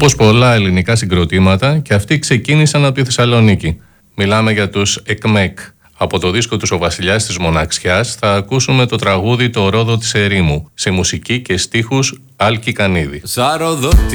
Όπως πολλά ελληνικά συγκροτήματα, και αυτοί ξεκίνησαν από τη Θεσσαλονίκη. Μιλάμε για τους ΕΚΜΕΚ. Από το δίσκο τους «Ο Βασιλιάς της Μοναξιάς» θα ακούσουμε το τραγούδι «Το Ρόδο της Ερήμου», σε μουσική και στίχους Άλκη Κανίδη.